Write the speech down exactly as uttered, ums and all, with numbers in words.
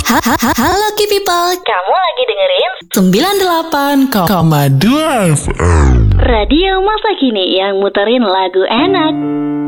Ha- ha- ha- Halo Ki People, Kamu lagi dengerin sembilan puluh delapan koma dua F M Radio Masa Kini yang muterin lagu enak.